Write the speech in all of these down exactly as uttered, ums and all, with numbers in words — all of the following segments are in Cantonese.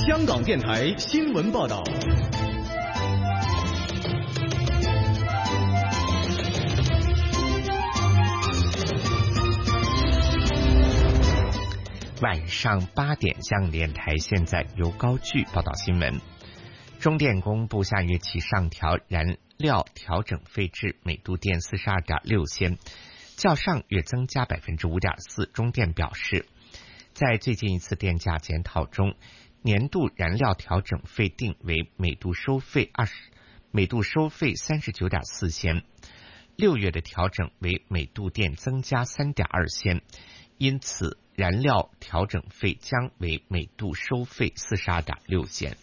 香港电台新闻报道。 晚上八点，香港电台现在由高炬报道新闻。中电公布下月起上调燃料调整费至每度电 四十二点六 仙，较上月增加 百分之五点四。中电表示，在最近一次电价检讨中，年度燃料调整费定为每度收费二十每度收费 三十九点四 仙，六月的调整为每度电增加 三点二 仙，因此燃料调整费将为每度收费 四十二点六 仙。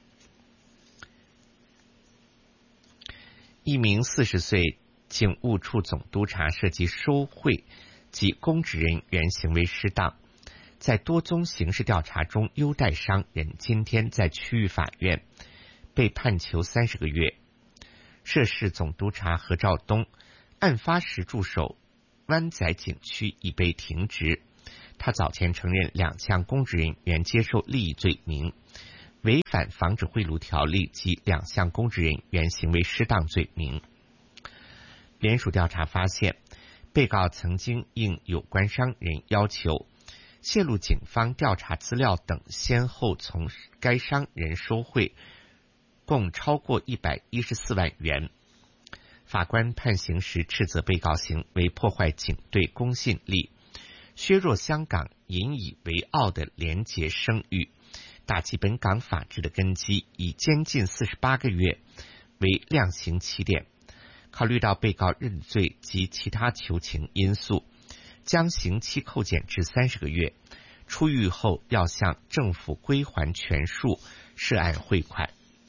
一名四十岁警务处总督察涉及收贿及公职人员行为失当，在多宗刑事调查中优待商人，今天在区域法院被判囚三十个月。涉事总督察何兆东案发时驻守湾仔警区已被停职，他早前承认两项公职人员接受利益罪名，违反防止贿赂条例及两项公职人员行为失当罪名。联署调查发现，被告曾经应有关商人要求泄露警方调查资料等，先后从该商人收贿共超过一百一十四万元。法官判刑时斥责被告行为破坏警队公信力，削弱香港引以为傲的廉洁声誉，打击本港法治的根基，以监禁四十八个月为量刑起点。考虑到被告认罪及其他求情因素，将刑期扣减至三十个月，出狱后要向政府归还全数涉案汇款。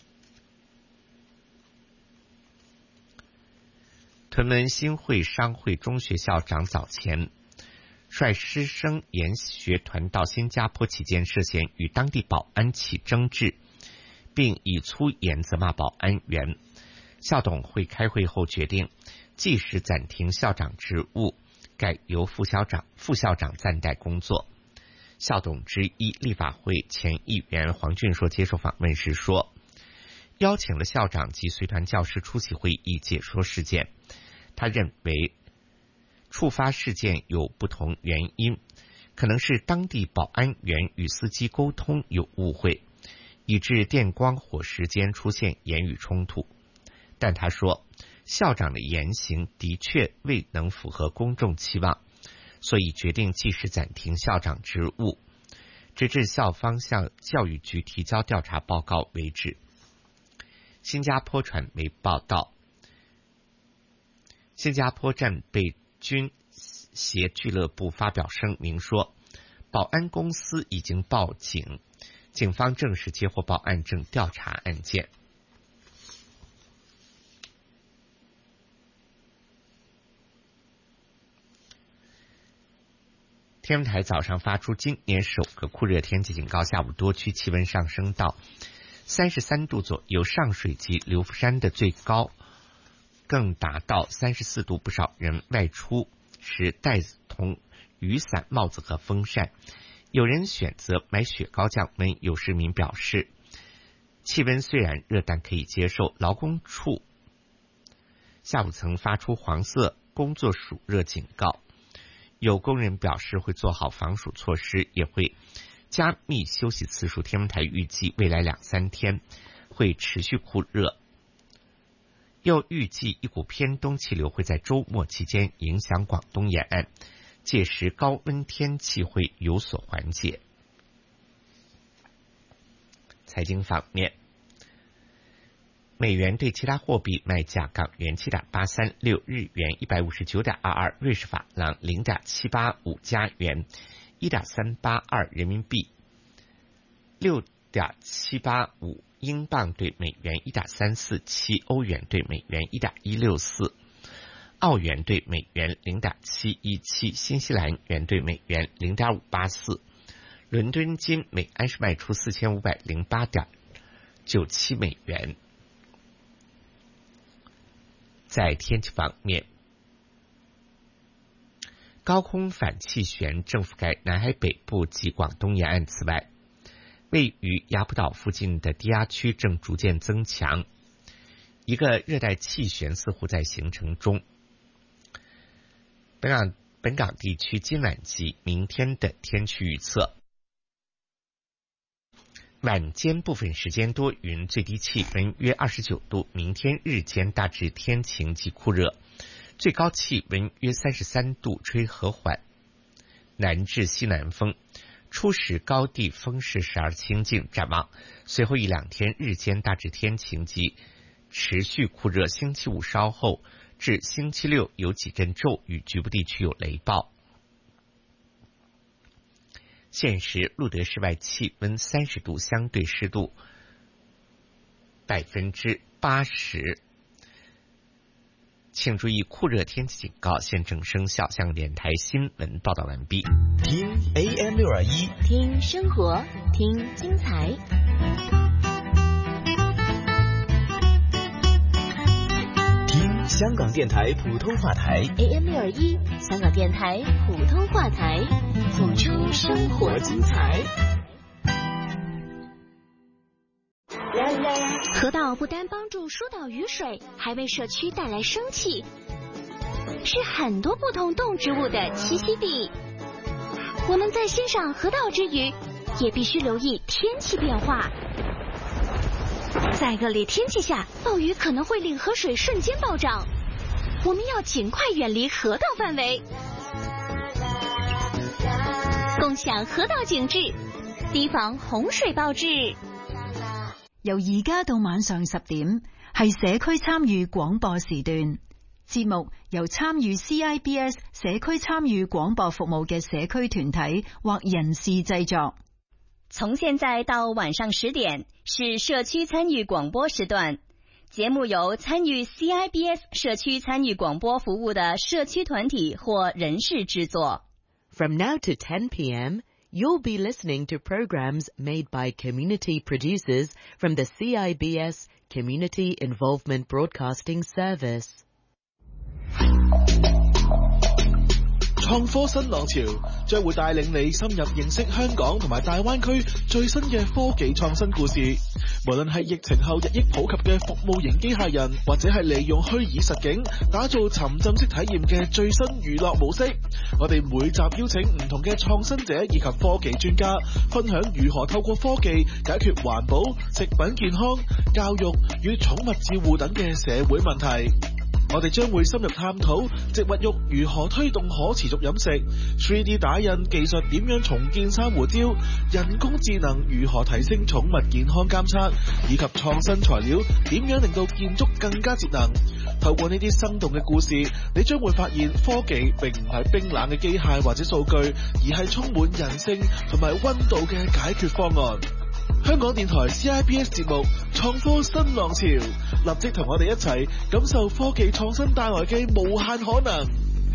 屯门新会商会中学校长早前率师生研学团到新加坡期间，涉嫌与当地保安起争执，并以粗言责骂保安员。校董会开会后决定，即时暂停校长职务，改由副校长副校长暂代工作。校董之一立法会前议员黄俊硕接受访问时说，邀请了校长及随团教师出席会议解说事件。他认为触发事件有不同原因，可能是当地保安员与司机沟通有误会，以致电光火石间出现言语冲突。但他说，校长的言行的确未能符合公众期望，所以决定即时暂停校长职务，直至校方向教育局提交调查报告为止。新加坡传媒报道，新加坡战备军协俱乐部发表声明说，保安公司已经报警，警方证实接获报案，正调查案件。天文台早上发出今年首个酷热天气警告，下午多区气温上升到三十三度左右，上水及流浮山的最高更达到三十四度，不少人外出时带同雨伞、帽子和风扇，有人选择买雪糕降温。有市民表示，气温虽然热，但可以接受。劳工处下午曾发出黄色工作暑热警告，有工人表示会做好防暑措施，也会加密休息次数。天文台预计未来两三天会持续酷热，又预计一股偏东气流会在周末期间影响广东沿岸，届时高温天气会有所缓解。财经方面，美元对其他货币卖价：港元 七点八三六， 日元 一百五十九点二二， 瑞士法郎 零点七八五， 加元 一点三八二， 人民币 六点七八五，英镑对美元 一点三四七， 欧元对美元 一点一六四， 澳元对美元 零点七一七， 新西兰元对美元 零点五八四。伦敦金每安士卖出四千五百零八点九七美元。在天气方面，高空反气旋正覆盖南海北部及广东沿岸。此外， 位于雅浦岛附近的低压区正逐渐增强，一个热带气旋似乎在形成中。本港本港地区今晚及明天的天气预测：晚间部分时间多云，最低气温约二十九度；明天日间大致天晴及酷热，最高气温约三十三度，吹和缓南至西南风。初时高地风势时而清劲，展望随后一两天日间大致天晴及持续酷热，星期五稍后至星期六有几阵骤雨，局部地区有雷暴。现时录得室外气温三十度，相对湿度百分之八十。请注意酷热天气警告现正生效。香港电台新闻报道完毕。 听 A M 六二一， 听生活，听精彩。 听香港电台普通话台 A M 六二一，香港电台普通话台，谱出生活精彩。河道不单帮助疏导雨水，还为社区带来生气，是很多不同动植物的栖息地。我们在欣赏河道之余，也必须留意天气变化。在恶劣天气下，暴雨可能会令河水瞬间暴涨，我们要尽快远離河道範圍，共享河道景致，提防洪水暴至。 由而家到晚上十點，係社區參與廣播時段。節目由參與 C I B S 社區參與廣播服務嘅社區團體或人士製作。 從現在到晚上十點是社區參與廣播時段，節目由參與 C I B S 社區參與廣播服務的社區團體或人士製作。 From now to ten p.m., you'll be listening to programs made by community producers from the C I B S Community Involvement Broadcasting Service. 創科新浪潮將會帶領你深入認識香港同埋大灣區最新嘅科技創新故事。無論係疫情後日益普及嘅服務型機械人，或者係利用虛擬實境打造沉浸式體驗嘅最新娛樂模式，我哋每集邀請唔同嘅創新者以及科技專家，分享如何透過科技解決環保、食品健康、教育與寵物照護等嘅社會問題。我哋將會深入探討植物肉如何推動可持續飲食， 三 D 打印技術點樣重建珊瑚礁，人工智能如何提升寵物健康監測，以及創新材料點樣令到建築更加節能。透過呢啲生動嘅故事，你將會發現科技並唔係冰冷嘅機械或者數據，而係充滿人性同埋溫度嘅解決方案。香港電台 C I B S 節目創科新浪潮，立即同我哋一齊感受科技創新帶來嘅無限可能。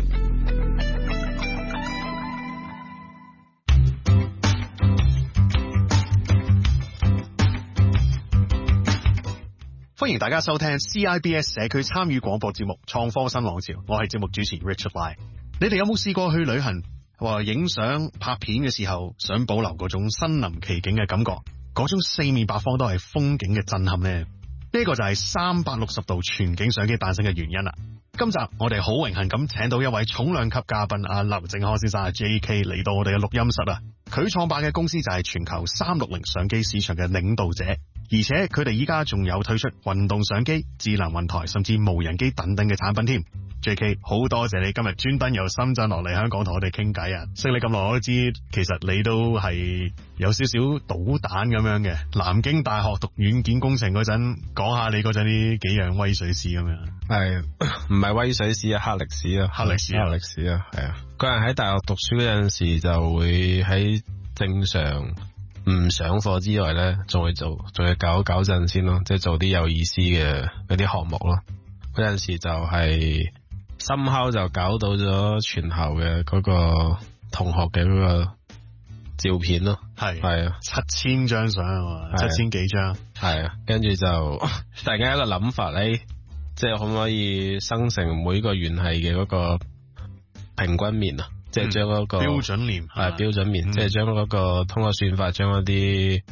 歡迎大家收聽 C I B S 社區參與廣播節目創科新浪潮，我係節目主持 Richard Lai。你哋有冇試過去旅行或影相拍片嘅時候，想保留嗰種身臨其境嘅感覺，嗰種四面八方都係風景嘅震撼呢？呢、這個就係三百六十度全景相機誕生嘅原因啦。今集我哋好榮幸咁請到一位重量級嘉賓阿劉正康先生阿 J K 嚟到我哋嘅錄音室啊。佢創辦嘅公司就係全球三六零相機市場嘅領導者，而且佢哋依家仲有推出運動相機、智能雲台甚至無人機等等嘅產品添。J K 好多謝你今日專登由深圳落嚟香港同我哋傾偈啊！識你咁耐我都知，其實你都係有少少搗蛋咁樣嘅。南京大學讀軟件工程嗰陣，講下你嗰陣呢幾樣威水史咁樣。 係唔係威水史啊？黑歷史啊！ 黑歷史啊！ 黑歷史啊！係啊！個人喺大學讀書嗰陣時就會喺正常唔上課之外咧，仲會做，仲要搞搞陣先咯，即係做啲有意思嘅嗰啲項目咯。嗰陣時就係深烤就搞到咗全校嘅嗰個同學嘅嗰個照片咯。係係啊， 七千張相啊，七千幾張。 係啊，跟住就突然間一個諗法咧，即係可唔可以生成每個元系嘅嗰個平均面啊？即係將嗰個標準面係標準面，即係將嗰個通過算法將嗰啲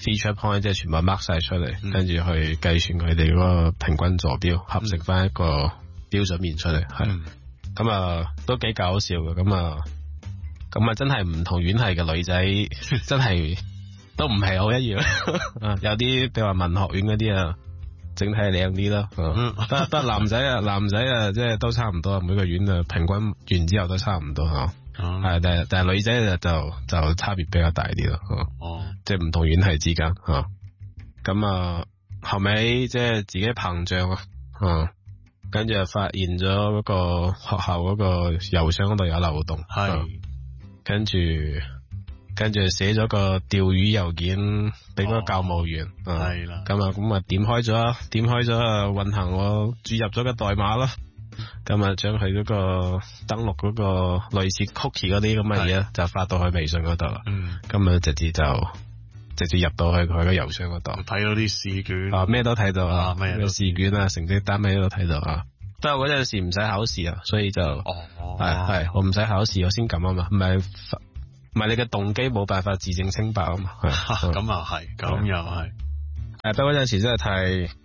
feature point， 即係全部 mark 晒出嚟， 嗯、 跟住去計算佢哋嗰個平均坐標，合成翻一個標準面出嚟，係咁啊，都幾搞笑嘅。咁啊，咁啊，真係唔同院系嘅女仔，真係都唔係好一樣。有啲比如話文學院嗰啲啊，整體靚啲咯。得得男仔啊，男仔啊，即係都差唔多，每個院啊平均完之後都差唔多嚇。係、嗯，但係但係女仔就就就差別比較大啲咯。哦，即係唔同院系之間嚇。咁啊，後尾即係自己膨脹啊，嗯。跟住就發現咗嗰個學校嗰個郵箱嗰度有漏洞，係跟住跟住寫咗個釣魚郵件俾嗰個教務員，係啦，咁啊咁啊點開咗，點開咗啊運行我注入咗個代碼啦，咁啊將佢嗰個登錄嗰個類似 cookie 嗰啲咁嘅嘢就發到去微信嗰度啦，嗯，咁啊直接就直接入到去佢個郵箱嗰度，睇到啲試卷啊，咩都睇到啊，咩試卷啊，成績單咩都睇到啊。不過嗰陣時唔使考試啊，所以就係係、哦、我唔使考試，我先撳啊嘛，唔係唔係你嘅動機冇辦法自證清白啊嘛。咁又係，咁又係。誒，不過嗰陣時真係太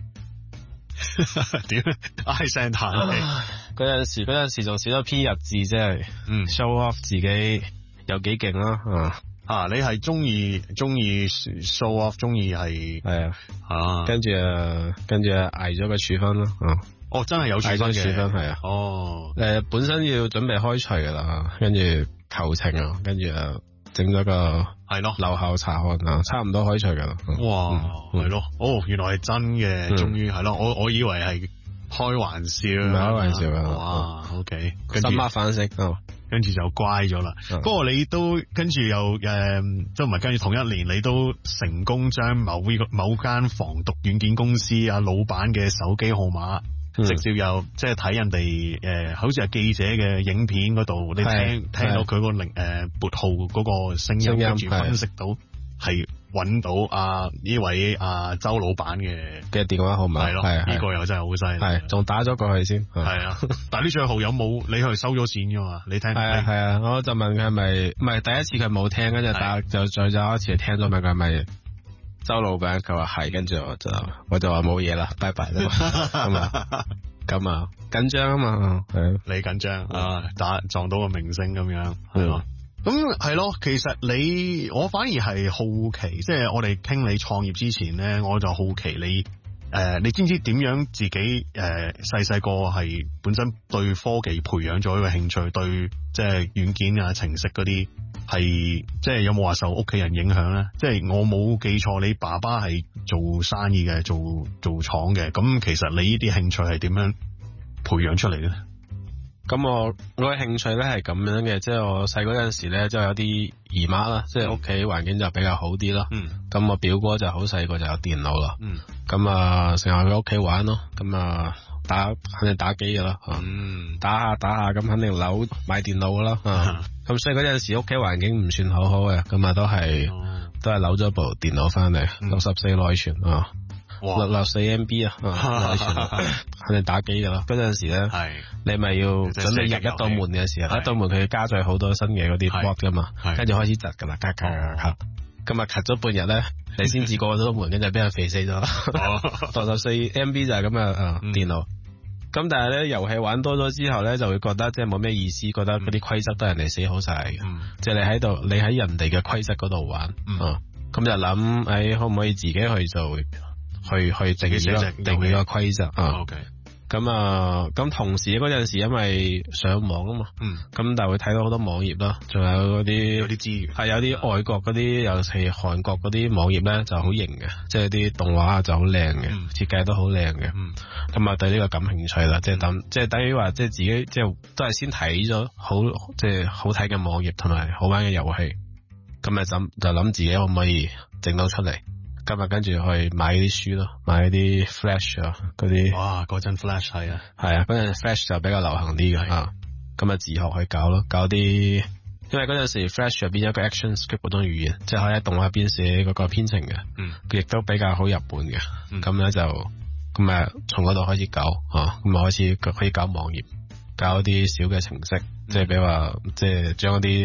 點唉聲嘆氣。嗰陣時嗰陣時仲寫咗篇日誌，即係 show off 自己有幾勁啦。嗯啊，你係中意中意 show off， 中意係係啊啊，跟住啊跟住啊挨咗個處分咯。嗯哦，真係有處分嘅，處分係啊。哦，誒、呃，本身要準備開除噶啦，跟住求情啊，跟住啊，整咗個係咯留校查看啊，差唔多開除噶啦。哇，係、嗯、咯，哦，原來係真嘅，終於係咯，我我以為係開玩笑，唔係開玩笑啊。哇 ，OK， 深刻反省，哦，跟住就乖咗啦。不過你都跟住又誒，即係唔係跟住同一年，你都成功將某呢個某間防毒軟件公司啊老闆嘅手機號碼。直接又即係睇人哋誒、呃，好似係記者嘅影片嗰度，你聽聽到佢個零誒撥號嗰個聲音，跟住分析到係揾到啊呢位啊周老闆嘅嘅電話號碼，係咯，呢、這個又真係好犀利，係仲打咗過去先，係啊，但係呢賬號有冇你去收咗錢噶嘛？你聽係啊係啊，我就問佢係咪唔係第一次佢冇聽，跟住打就再再一次聽咗問佢係咪？周老闆佢話係，跟住我就我就話冇嘢啦，拜拜啦，咁啊咁啊緊張啊嘛，係你緊張啊，打撞到個明星咁樣係咯，咁係咯，其實你我反而係好奇，即係我哋傾你創業之前咧，我就好奇你誒、呃，你知唔知點樣自己誒細細個係本身對科技培養咗一個興趣，對即係軟件啊程式嗰啲。係即係有冇話受屋企人影響咧？即係我冇記錯，你爸爸係做生意嘅，做做廠嘅。咁其實你呢啲興趣係點樣培養出嚟咧？咁我我嘅興趣咧係咁樣嘅，即係我細嗰陣時咧，即係有啲姨媽啦，即係屋企環境就比較好啲啦。嗯。咁我表哥就好細個就有電腦啦。嗯。咁啊，成日去屋企玩咯。咁啊，打肯定打機噶啦。嗯。打下打下，咁肯定扭買電腦噶啦。啊。咁所以嗰陣時屋企環境唔算好好嘅，咁啊都係、哦、都係扭咗部電腦翻嚟，六十四內存啊，六六四 M B 啊，內存肯定打機噶啦。嗰陣時咧，你咪要準備入一道門嘅時候，一道門佢加咗好多新嘅嗰啲 bot 噶嘛，跟住開始窒噶啦，咔咔咔，咁啊咳咗半日咧，你先至過咗道門，跟住俾人肥死咗。六十四 M B 就係咁啊，啊、嗯、電腦。咁但係咧，遊戲玩多咗之後咧，就會覺得即係冇咩意思，覺得嗰啲規則都係人哋寫好晒嘅，嗯、即係你喺度，你喺人哋嘅規則嗰度玩，咁、嗯啊、就諗，誒、哎，可唔可以自己去做，去去定一個定一個規則啊？ okay. 咁啊，咁同時嗰陣時因為上網啊嘛，咁、嗯、但係會睇到好多網頁啦，仲有嗰啲有啲資源，係有啲外國嗰啲，尤其係韓國嗰啲網頁咧就好型嘅，即係啲動畫就好靚嘅，設計都好靚嘅，咁啊對呢個感興趣啦，即係等即係等於話即係自己即係都係先睇咗好即係好睇嘅網頁同埋好玩嘅遊戲，咁啊諗就諗自己可唔可以整到出嚟。今日跟住去買啲書咯，買啲 Flash 啊，嗰啲哇，嗰陣 Flash 係啊，係啊，嗰陣 Flash 就比較流行啲嘅啊。咁啊自學去搞咯，搞啲，因為嗰陣時 Flash 入邊有一個 Action Script 嗰種語言，即係可以喺動畫入邊寫嗰個編程嘅，嗯，佢亦都比較好日本嘅，咁咧、嗯、就咁啊從嗰度開始搞啊，咁啊開始可以搞網頁，搞啲小嘅程式，嗯、即係比如話即係將啲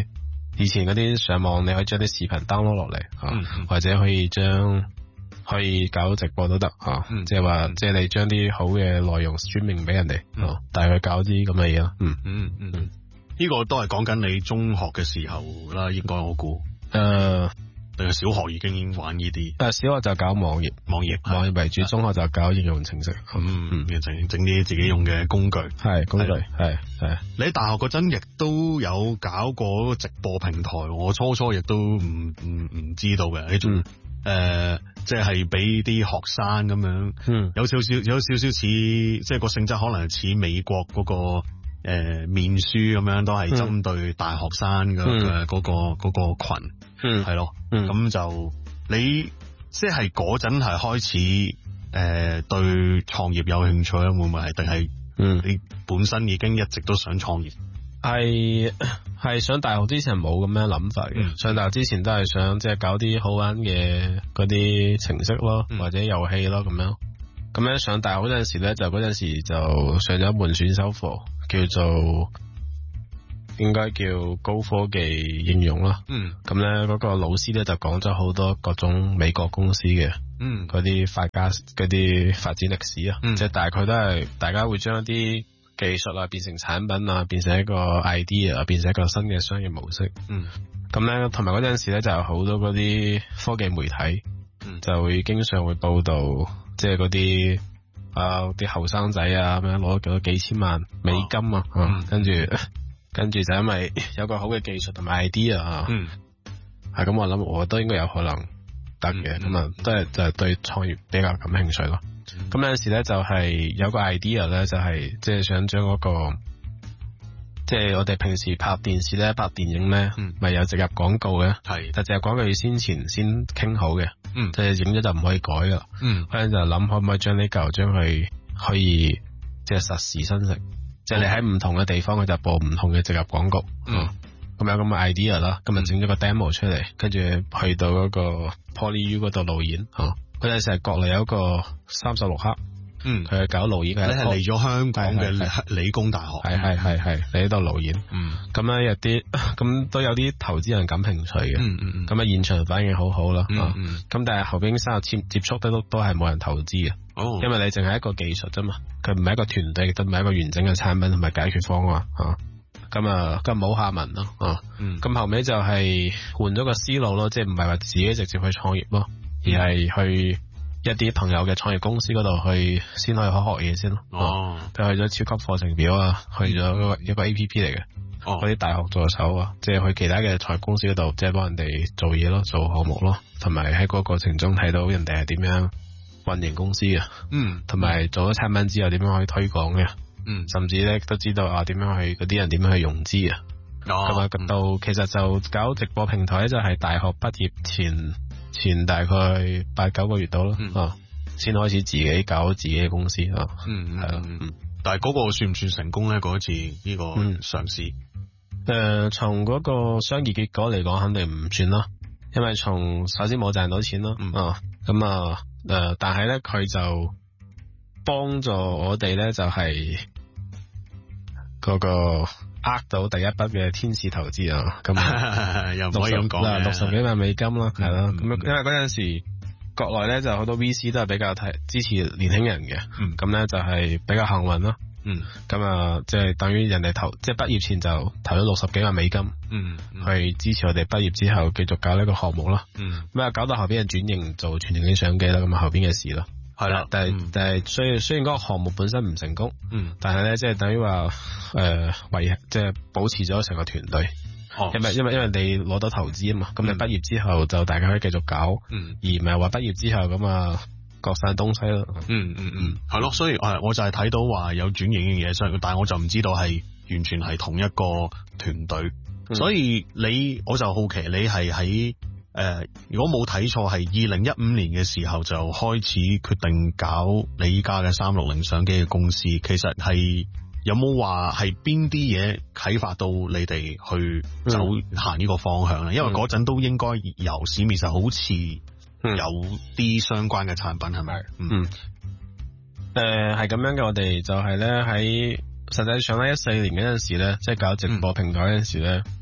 以前嗰啲上網你可以將啲視頻 download 落嚟吓， 嗯嗯或者可以將可以搞直播都得吓， 嗯即係話即係你將啲好嘅內容 streaming 俾人哋， 嗯哦，但係佢搞啲咁嘅嘢咯，嗯嗯嗯嗯，呢個都係講緊你中學嘅時候啦，應該我估。 誒。 定係小學已經玩呢啲？ 誒，小學就搞網頁， 網頁網頁為主，中學就搞應用程式， 嗯嗯，整整啲自己用嘅工具， 係工具，係係。 你喺大學嗰陣亦都有搞過直播平台，我初初亦都唔唔唔知道嘅，你仲誒，即係俾啲學生咁樣， 嗯， 有少少有少少似，即係個性質可能似美國嗰個。誒、呃，面書咁樣都係針對大學生嘅嘅嗰個嗰、嗰個群， 嗯， 係咯， 嗯， 咁就你即係嗰陣係開始誒、呃、對創業有興趣咧，會唔會係？定係嗯， 你本身已經一直都想創業？ 係係上大學之前冇咁樣諗法嘅，嗯，上大學之前都係想即係搞啲好玩嘅嗰啲程式咯，嗯，或者遊戲咯咁樣。咁樣上大學嗰陣時咧，就嗰陣時就上咗一門選修課。叫做應該叫高科技應用啦，嗯，咁咧嗰個老師咧就講咗好多各種美國公司嘅，嗯，嗰啲發家嗰啲發展歷史啊，嗯，即係大概都係大家會將一啲技術啊變成產品啊，變成一個 idea 啊，變成一個新嘅商業模式，嗯，咁咧同埋嗰陣時咧就有好多嗰啲科技媒體，嗯，就會經常會報道，即係嗰啲。啊！啲後生仔啊，咁樣攞咗幾千萬美金啊，哦嗯、跟住跟住就因為有個好嘅技術同埋 idea 啊，嗯，係咁我諗我都應該有可能得嘅，咁啊都係就係對創業比較感興趣咯。咁、嗯、有陣時咧就係有個 idea 咧，就係即係想將嗰、嗰個即係我哋平時拍電視咧、拍電影咧，咪、嗯、有植入廣告嘅，係，但係植入廣告要先前先傾好嘅。嗯，即係影咗就唔可以改噶。嗯，嗰陣就諗可唔可以將呢嚿將佢可以即係實時生成，即係你喺唔同嘅地方佢就播唔同嘅植入廣告。嗯，咁有咁嘅 idea 啦，今日整咗個 demo 出嚟，跟住去到嗰個 PolyU 嗰度路演。哦，嗰陣時係國內有一個三十六克。嗯，佢係搞路演嘅，你係嚟咗香港嘅理工大學，係係係係嚟呢度路演。嗯，咁咧有啲咁都有啲投資人感興趣嘅。嗯嗯嗯，咁啊現場反應好好啦。嗯嗯，咁但係後邊三日接接觸得都都係冇人投資嘅。哦，因為你淨係一個技術啫嘛，佢唔係一個團隊，亦都唔係一個完整嘅產品同埋解決方案。啊，咁啊咁冇下文咯。啊，嗯，咁後尾就係換咗個思路咯，即係唔係話自己直接去創業咯，而係去一啲朋友嘅創業公司嗰度去先可以學學嘢先咯。哦，就去咗超級課程表啊，去咗一個 A P P 嚟嘅。哦，嗰啲大學助手啊，即係去其他嘅創業公司嗰度，即係幫人哋做嘢咯，做項目咯，同埋喺嗰個過程中睇到人哋係點樣運營公司啊。嗯，同埋做咗產品之後點樣可以推廣嘅。嗯，甚至咧都知道啊點樣去嗰啲人點樣去融資啊。哦，咁啊咁到其實就搞直播平台咧，就係大學畢業前。前大概八九個月到咯，嗯、啊，先開始自己搞自己嘅公司啊，嗯，係啦，嗯，但係嗰個算唔算成功咧？嗰一次呢個嘗試，誒、嗯，從嗰、呃、個商業結果嚟講，肯定唔算啦，因為從首先冇賺到錢咯，嗯、啊，咁啊，誒、呃，但係咧佢就幫助我哋咧，就係、是、嗰、那個。呃到第一筆嘅天使投資啊，咁又唔可以咁講嘅，六十幾萬美金啦，係咯，咁、嗯、因為嗰陣時國內咧就好多 V C 都係比較睇支持年輕人嘅，咁咧、嗯、就係比較幸運咯，咁啊即係等於人哋投即係畢業前就投咗六十幾萬美金，嗯嗯、去支持我哋畢業之後繼續搞呢個項目啦，咁啊、嗯、搞到後邊嘅轉型做全景相機啦，咁啊後邊嘅事咯。係啦，但係、嗯、但係雖然雖然嗰個項目本身唔成功，嗯，但係咧即係等於話誒維即係保持咗成個團隊，哦，因為因為因為你攞到投資啊嘛，咁、嗯、你畢業之後就大家可以繼續搞，嗯，而唔係話畢業之後咁啊各散東西咯，嗯嗯嗯，係咯，所以誒我就係睇到話有轉型嘅嘢，所以但係我就唔知道係完全係同一個團隊，嗯、所以你我就好奇你係喺。誒、呃，如果冇睇錯，係二零一五年嘅時候就開始決定搞你依家嘅三六零相機嘅公司。其實係有冇話係邊啲嘢啟發到你哋去走行呢個方向咧？嗯、因為嗰陣都應該由市面上好似有啲相關嘅產品，係咪？嗯，誒係咁樣嘅，我哋就係咧喺實際上咧一四年嗰陣時咧，即係搞直播平台嗰陣時咧。嗯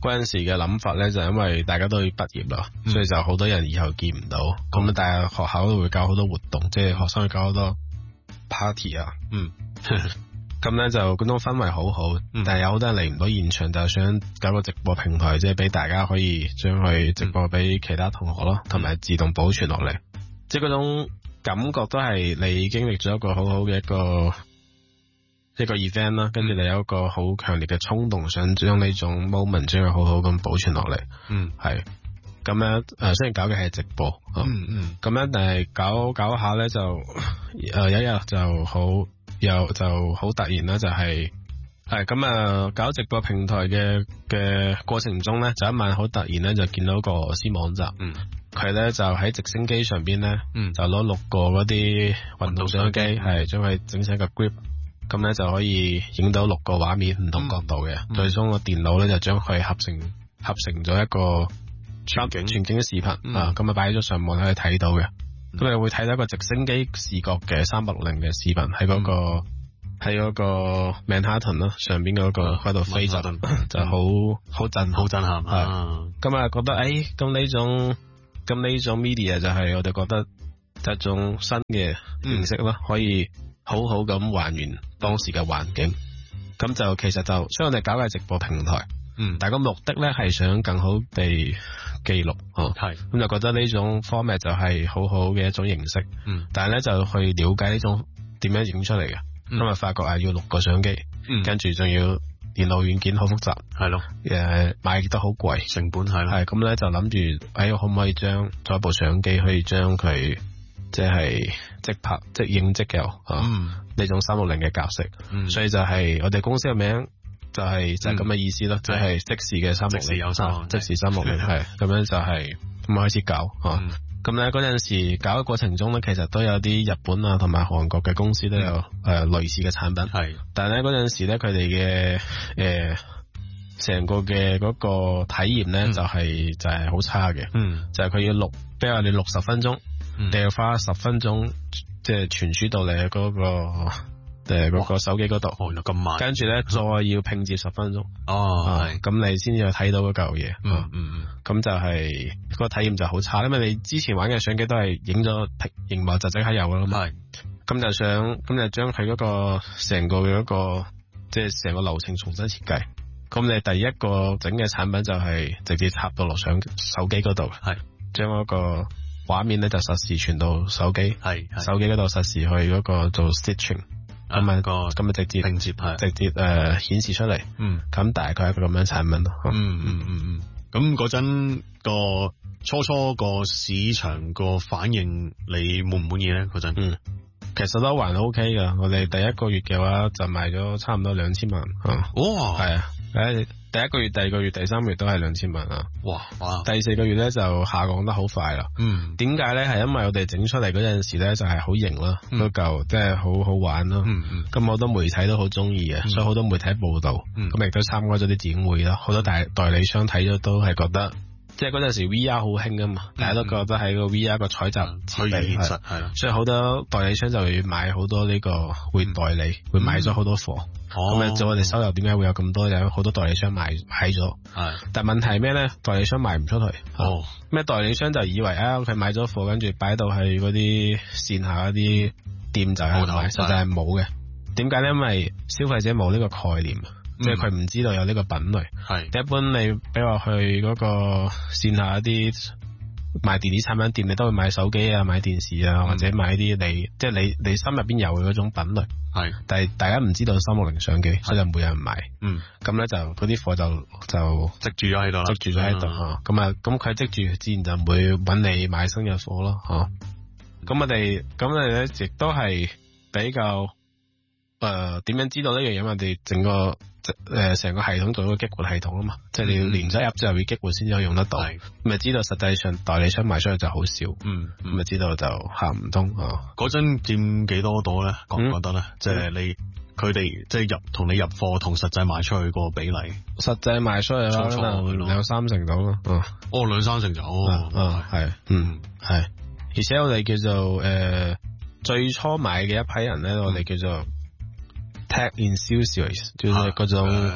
嗰陣時嘅諗法咧，就因為大家都要畢業啦，嗯、所以就好多人以後見唔到。咁、嗯、但係學校都會搞好多活動，即係學生會搞好多 party 啊。嗯。咁咧就嗰種氛圍好好，嗯、但係有好多人嚟唔到現場，就想搞個直播平台，即係俾大家可以將佢直播俾其他同學咯，同埋、嗯、自動保存落嚟。即係嗰種感覺都係你經歷咗一個好好嘅一個一個 event 啦，跟住你有一個好強烈嘅衝動，想將呢種 moment 將佢好好咁保存落嚟。嗯，係咁樣誒，雖然搞嘅係直播，嗯嗯，咁樣但係搞搞下咧就誒有一日就好。又就好突然啦，就係係咁啊！搞直播平台嘅嘅過程中咧，就一晚好突然咧，就見到個俄羅斯網站，嗯，佢咧就喺直升機上邊咧，嗯，就攞六個嗰啲運動相機，係將佢整成一個 grip，咁咧就可以影到六個畫面唔同角度嘅，嗯、最終個電腦咧就將佢合成合成咗一個全景全景嘅視頻、嗯、啊，咁啊擺咗上網可以睇到嘅。咁你會睇到一個直升機視角嘅三百六零嘅視頻喺嗰個喺嗰、嗯、個曼哈頓咯，上邊嗰、嗰個喺度飛就就好好震好震撼啊！咁啊覺得誒，咁呢種咁呢種 media 就係我哋覺得就一種新嘅形式咯，嗯、可以好好咁還原當時嘅環境。咁就其實就所以我哋搞嘅直播平台，嗯，但係個目的咧係想更好地記錄哦，係咁就覺得呢種 format 就係好好嘅一種形式，嗯，但係咧就去了解呢種點樣影出嚟嘅，嗯、因為發覺啊要六個相機，嗯，跟住仲要電腦軟件好複雜，係咯，誒買得好貴，成本係咯，係咁咧就諗住，誒可唔可以將做一部相機可以將佢即係即拍即影即有啊，嗯，呢種三六零嘅格式，嗯，所以就係我哋公司嘅名。就係就係咁嘅意思咯，即係即時嘅三六零，即時有三，即時三六零係咁樣就係咁開始搞啊。咁咧嗰陣時搞嘅過程中咧，其實都有啲日本啊同埋韓國嘅公司都有誒、嗯呃、類似嘅產品，係。但係咧嗰陣時咧，佢哋嘅誒成個嘅嗰個體驗咧、嗯、就係、是、就係、是、好差嘅，嗯，就係佢要錄，比如話你六十分鐘，你、嗯、要花十分鐘即係傳輸到你嗰、那個。誒，嗰個手機嗰度，哦，咁慢，跟住咧再要拼接十分鐘，哦，係，咁你先至睇到嗰嚿嘢，嗯嗯嗯，咁就係個體驗就好差，因為你之前玩嘅相機都係影咗屏幕就即刻有噶啦嘛，係，咁就想，咁就將佢嗰個成個嘅嗰個，即係成個流程重新設計，咁你第一個整嘅產品就係直接插到落相手機嗰度，係，將嗰個畫面咧就實時傳到手機，係，手機嗰度實時去嗰個做 stitching。咁咪個咁咪直接拼接係直接誒顯示出嚟，嗯，咁大概係一個咁樣產品咯，嗯嗯嗯嗯，咁嗰陣個初初個市場個反應你滿唔滿意咧？嗰陣，嗯，其實都還 OK 噶，我哋第一個月嘅話就賣咗差唔多兩千萬，啊，哇，係啊，誒。第一個月、第二個月、第三個月都係兩千萬啊！哇哇！第四個月咧就下降得好快啦。嗯，點解咧？係因為我哋整出嚟嗰陣時咧就係好型啦，嗰嚿即係好好玩咯。嗯嗯。咁好多媒體都好中意嘅，嗯、所以好多媒體報道。嗯。咁亦都參加咗啲展會啦，好多大代理商睇咗都係覺得，即係嗰陣時 V R 好興啊嘛，嗯、大家都覺得係個 V R 個採集設備現實係啦，所以好多代理商就會買好多呢個會代理，嗯、會買咗好多貨。咁啊，就我哋收入點解會有咁多？有好多代理商買買咗，係。但係問題係咩咧？代理商賣唔出去。哦。咩代理商就以為啊，佢買咗貨，跟住擺到去嗰啲線下嗰啲店就係買，實際係冇嘅。點解咧？因為消費者冇呢個概念，即係佢唔知道有呢個品類。係。一般你比如話去嗰個線下一啲賣電子產品店，你都會買手機啊、買電視啊，或者買啲你即係你你心入邊有嘅嗰種品類。係，但係大家唔知道三六零相機，所以就冇人買。嗯，咁咧就嗰啲貨就就積住咗喺度啦，積住咗喺度嚇。咁啊，咁佢積住，自然就唔會揾你買新嘅貨咯。嚇，咁我哋咁我哋咧亦都係比較誒點樣知道呢樣嘢？我哋整個誒成個系統做咗個激活系統啊嘛，即係你要連咗入之後要激活先可以用得到。咪知道實際上代理商賣出去就好少。嗯，咁咪知道就行唔通啊。嗰陣佔幾多度咧？覺唔覺得咧？即係你佢哋即係入同你入貨同實際賣出去個比例，實際賣出去啦，兩三成到咯。哦，兩三成就哦，係，嗯，係。而且我哋叫做誒最初買嘅一批人咧，我哋叫做 tech enthusiast，就是嗰種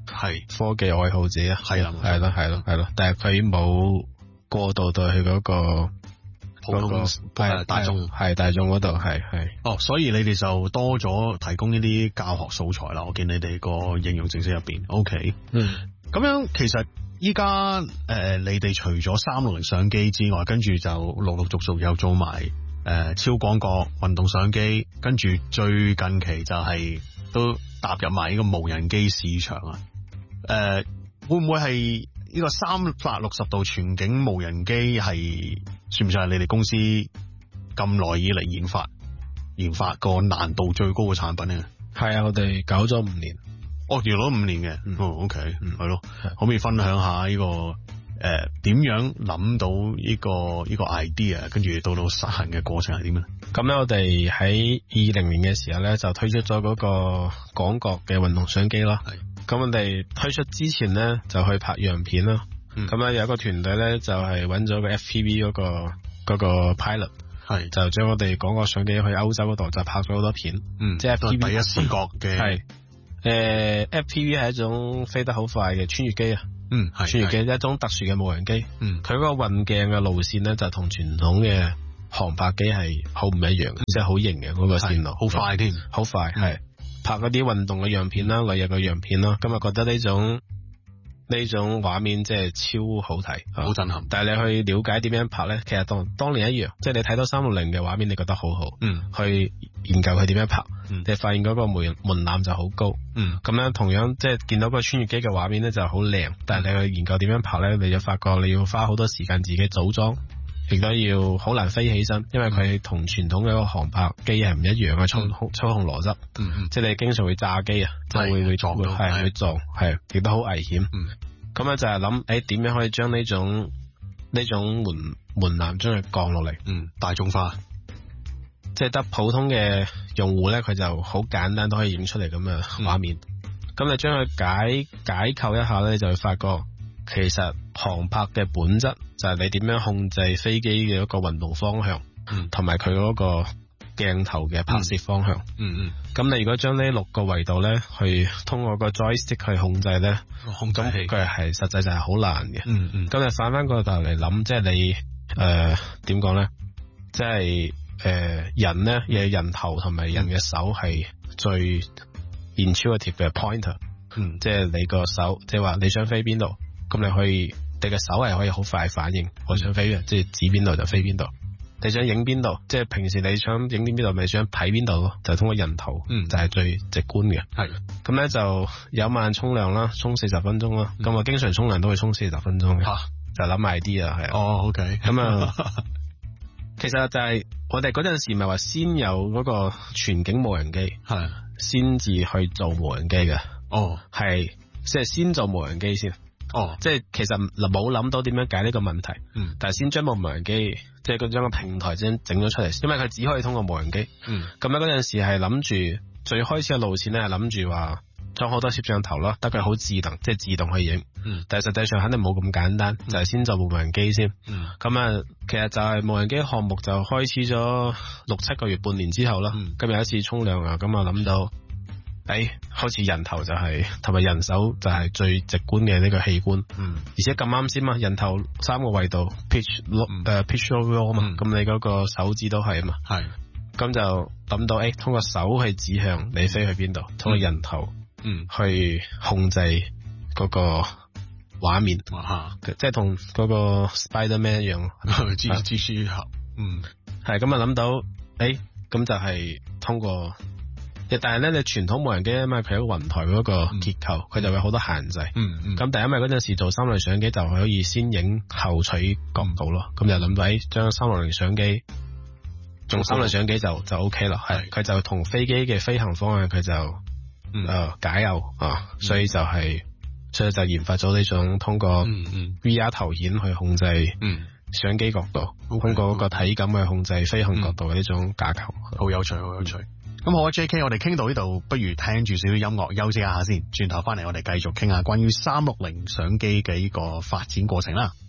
係科技愛好者啊， 係啦， 係咯，係咯，係咯，但係佢冇過渡到去嗰個普通誒大眾係大眾嗰度係係。 哦，所以你哋就多咗提供呢啲教學素材啦。我見你哋個應用程式入邊 ，OK， 嗯， 咁樣其實依家誒你哋除咗三六零相機之外，跟住就陸陸續續又做埋誒、呃、超廣角運動相機，跟住最近期就係都踏入埋呢個無人機市場啊。誒、呃，會唔會係呢個三百六十度全景無人機係算唔算係你哋公司咁耐以嚟研發研發個難度最高嘅產品咧？ 係啊，我哋搞咗五年。 哦，用咗五年嘅， 嗯、 哦 OK，係、嗯、咯，可唔可以分享下呢、這個誒點、呃、樣諗到呢、這個呢、這個 idea， 跟住到到實行嘅過程係點咧？ 咁咧，我哋喺二零年嘅時候咧就推出咗嗰個廣角嘅運動相機啦。係。咁我哋推出之前咧就去拍樣片啦。咁、嗯、咧有一個團隊咧就係揾咗個 F P V 嗰、那個嗰、那個 pilot， 係就將我哋廣角相機去歐洲嗰度就拍咗好多片。嗯，即係 F P V 第一視覺嘅係誒 F P V 係一種飛得好快嘅穿越機啊。嗯，係穿越機一種特殊嘅無人機。嗯，佢嗰個運鏡嘅路線咧就同傳統嘅航拍機係好唔一樣嘅，即係好型嘅嗰個線路，好快添，好快係。拍嗰啲運動嘅樣片啦，旅遊嘅樣片啦，咁啊覺得呢種呢種畫面即係超好睇，好震撼。但係你去了解點樣拍咧，其實當當年一樣，即係你睇到三六零嘅畫面，你覺得好好，嗯，去研究佢點樣拍，嗯，你發現嗰個門門檻就好高，嗯，咁樣同樣即係見到個穿越機嘅畫面咧就好靚，但係你去研究點樣拍咧，你就發覺你要花好多時間自己組裝。亦都要好難飛起身，因為佢同傳統嘅一個航拍機係唔一樣嘅操控操控邏輯，嗯嗯，即係你經常會炸機啊，就會會撞到，係會撞，係亦都好危險。嗯，咁樣就係諗，誒點樣可以將呢種呢種門門檻將佢降落嚟，嗯，大眾化，即係得普通嘅用戶咧，佢就好簡單都可以影出嚟咁嘅畫面。咁、嗯、你將佢解解構一下咧，就會發覺。其實航拍嘅本質就係你點樣控制飛機嘅一個運動方向，同埋佢嗰個鏡頭嘅拍攝方向。嗯嗯。咁、嗯、你如果將呢六個維度咧，去通過個 joystick 去控制咧，控制器佢係實際就係好難嘅。嗯嗯。咁你反翻個頭嚟諗，即係你誒點講咧？即係誒、呃、人咧，嘅人頭同埋人嘅手係最 intuitive 嘅 pointer。嗯。即係你個手，即係話你想飛邊度？咁你可以，你嘅手係可以好快反應，我想飛嘅，即係指邊度就飛邊度。你想影邊度，即係平時你想影邊度，咪想睇邊度咯，就通過人頭，嗯，就係最直觀嘅。係，咁咧就有晚沖涼啦，沖四十分鐘啦，咁、嗯、我經常沖涼都會沖四十分鐘嘅、啊，就諗埋啲啊，係。哦 ，OK，咁啊，其實就係我哋嗰陣時咪話先有嗰個全景無人機，係，先至去做無人機嘅。哦，係，即係先做無人機先。哦，即係其實冇諗到點樣解呢個問題，嗯，但係先將部無人機，即係佢將個平台先整咗出嚟，因為佢只可以通過無人機，嗯，咁咧嗰陣時係諗住最開始嘅路線咧係諗住話裝好多攝像頭咯，得佢好智能，即係自動去影，嗯，但係實際上肯定冇咁簡單，嗯、就係先做部無人機先，嗯，咁啊，其實就係無人機項目就開始咗六七個月半年之後啦，嗯，今日有一次沖涼啊，咁啊諗到。誒、哎，好似人頭就係同埋人手就係最直觀嘅呢個器官，嗯，而且咁啱先嘛，人頭三個維度 pitch 誒、嗯 uh, pitch over 嘛，咁、嗯、你嗰個手指都係啊嘛，係，咁就諗到誒、哎，通過手去指向你飛去邊度，通過人頭，嗯，去控制嗰個畫面，哇，即係同嗰個 Spider-Man 一樣，蜘蜘蛛俠，嗯，係咁啊諗到，誒、哎，咁就係通過。但係咧，你傳統無人機因為佢喺雲台嗰個結構，佢、嗯、就會好多限制。嗯嗯。咁但係因為嗰陣時做三六零相機就可以先影後取角度咯，咁、嗯、就諗到喺將三六零相機用三六零相機就就 O K 啦。係，佢就同飛機嘅飛行方向佢就誒、嗯呃、解耦啊、嗯，所以就係、是、所以就研發咗呢種通過 V R 頭顯去控制相機角度，嗯、通過嗰個體感去控制飛行角度嘅呢種架構。好、嗯、有趣，好有趣。咁好啊 ，J K， 我哋傾到呢度，不如聽住少少音樂休息一下先，轉頭翻嚟我哋繼續傾下關於三六零相機嘅呢個發展過程啦。